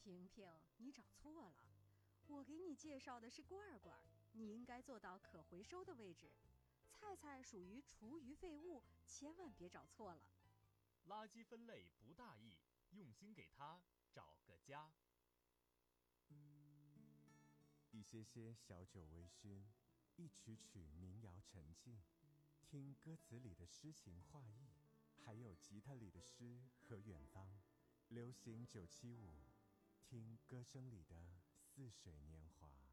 萍萍，你找错了，我给你介绍的是罐罐，你应该坐到可回收的位置。菜菜属于厨余废物，千万别找错了。 垃圾分类不大意，用心给它找个家。 一些些小酒微醺，一曲曲民谣沉静，听歌词里的诗情画意，还有吉他里的诗和远方。流行975，听歌声里的似水年华。